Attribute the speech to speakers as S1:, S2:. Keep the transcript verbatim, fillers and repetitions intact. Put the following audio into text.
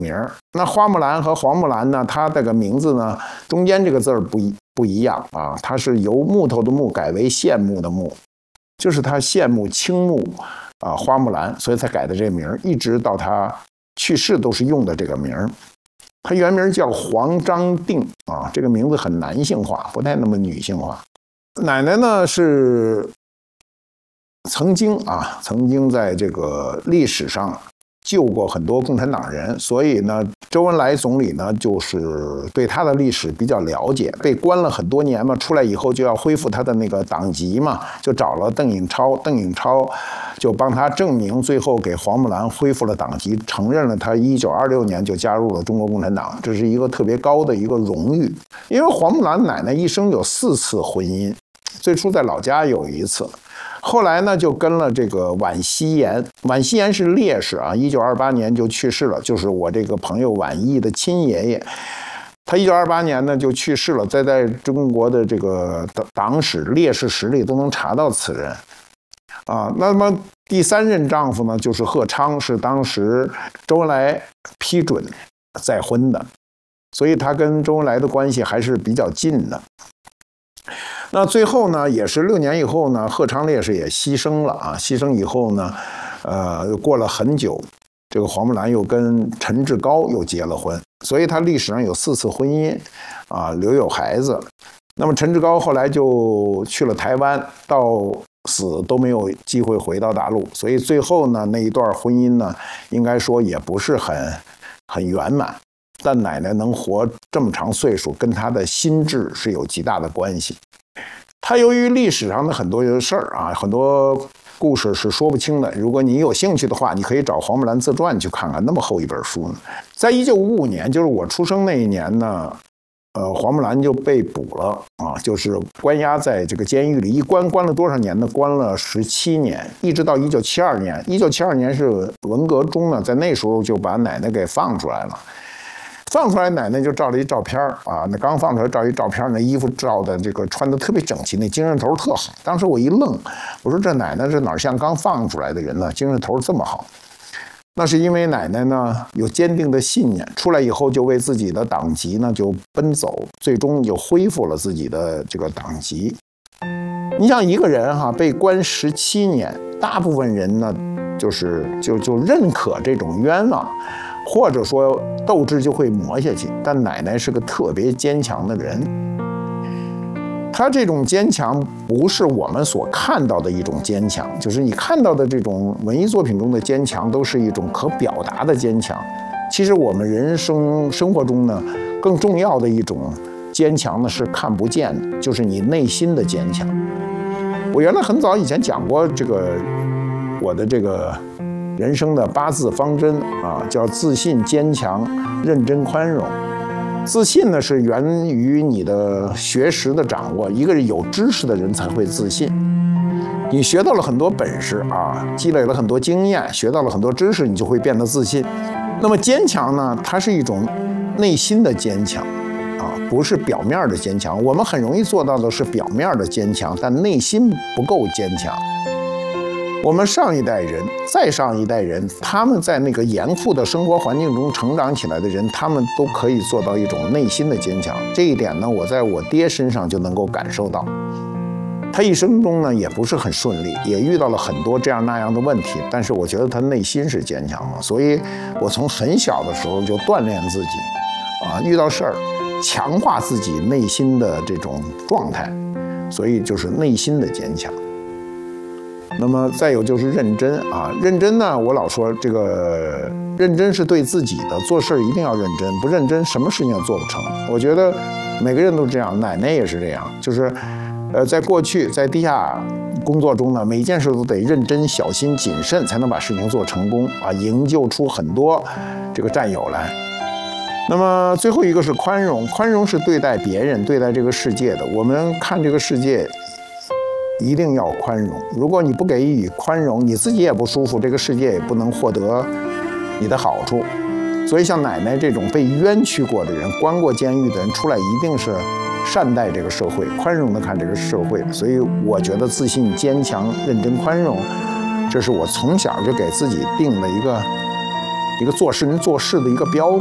S1: 名儿。那花木兰和黄木兰呢，它这个名字呢，中间这个字儿不一不一样啊，它是由木头的木改为羡慕的慕，就是他羡慕倾慕啊花木兰，所以才改的这个名儿，一直到他去世都是用的这个名儿。他原名叫黄章定啊，这个名字很男性化，不太那么女性化。奶奶呢是曾经啊，曾经在这个历史上救过很多共产党人，所以呢，周恩来总理呢就是对他的历史比较了解。被关了很多年嘛，出来以后就要恢复他的那个党籍嘛，就找了邓颖超，邓颖超就帮他证明，最后给黄木兰恢复了党籍，承认了他一九二六年就加入了中国共产党，这是一个特别高的一个荣誉。因为黄木兰奶奶一生有四次婚姻，最初在老家有一次。后来呢，就跟了这个宛希言，宛希言是烈士啊，一九二八年就去世了，就是我这个朋友宛毅的亲爷爷。他一九二八年呢就去世了，在在中国的这个党史烈士史里都能查到此人啊。那么第三任丈夫呢，就是贺昌，是当时周恩来批准再婚的，所以他跟周恩来的关系还是比较近的。那最后呢，也是六年以后呢，贺昌烈士也牺牲了啊。牺牲以后呢，呃，过了很久，这个黄木兰又跟陈志高又结了婚，所以他历史上有四次婚姻，啊，留有孩子。那么陈志高后来就去了台湾，到死都没有机会回到大陆，所以最后呢，那一段婚姻呢，应该说也不是很很圆满。但奶奶能活这么长岁数，跟她的心智是有极大的关系。她由于历史上的很多事儿啊，很多故事是说不清的。如果你有兴趣的话，你可以找《黄木兰自传》去看看，那么厚一本书呢。在一九五五年，就是我出生那一年呢，呃，黄木兰就被捕了啊，就是关押在这个监狱里，一关关了多少年呢？关了十七年，一直到一九七二年。一九七二年是文革中呢，在那时候就把奶奶给放出来了。放出来，奶奶就照了一照片啊，那刚放出来照一照片，那衣服照的这个穿的特别整齐，那精神头特好。当时我一愣，我说这奶奶这哪像刚放出来的人呢？精神头这么好。那是因为奶奶呢有坚定的信念，出来以后就为自己的党籍呢就奔走，最终就恢复了自己的这个党籍。你像一个人哈被关十七年，大部分人呢就是就就认可这种冤枉。或者说斗志就会磨下去，但奶奶是个特别坚强的人。她这种坚强不是我们所看到的一种坚强，就是你看到的这种文艺作品中的坚强都是一种可表达的坚强。其实我们人生生活中呢，更重要的一种坚强呢是看不见的，就是你内心的坚强。我原来很早以前讲过这个我的这个人生的八字方针啊，叫自信、坚强、认真、宽容。自信呢是源于你的学识的掌握，一个有知识的人才会自信。你学到了很多本事啊，积累了很多经验，学到了很多知识，你就会变得自信。那么坚强呢，它是一种内心的坚强啊，不是表面的坚强。我们很容易做到的是表面的坚强，但内心不够坚强。我们上一代人，再上一代人，他们在那个严酷的生活环境中成长起来的人，他们都可以做到一种内心的坚强。这一点呢，我在我爹身上就能够感受到。他一生中呢也不是很顺利，也遇到了很多这样那样的问题，但是我觉得他内心是坚强的，所以我从很小的时候就锻炼自己，啊，遇到事儿强化自己内心的这种状态，所以就是内心的坚强。那么再有就是认真啊，认真呢，我老说这个认真是对自己的，做事一定要认真，不认真什么事情也做不成。我觉得每个人都这样，奶奶也是这样，就是呃，在过去在地下工作中呢，每一件事都得认真、小心、谨慎，才能把事情做成功啊，营救出很多这个战友来。那么最后一个是宽容，宽容是对待别人、对待这个世界的。我们看这个世界，一定要宽容。如果你不给予宽容，你自己也不舒服，这个世界也不能获得你的好处。所以像奶奶这种被冤屈过的人、关过监狱的人，出来一定是善待这个社会，宽容的看这个社会。所以我觉得自信、坚强、认真、宽容，这是我从小就给自己定的一个一个做事人做事的一个标